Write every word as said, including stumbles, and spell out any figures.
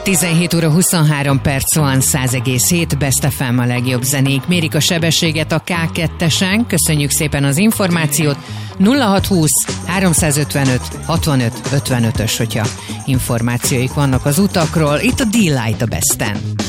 tizenhét óra huszonhárom perc van, száz egész hét Best ef em, a legjobb zenék. Mérik a sebességet a ká kettesen. Köszönjük szépen az információt. nulla hat húsz háromszázötvenöt hatvanöt ötvenötös, hogyha információik vannak az utakról. Itt a D-Light a Besten.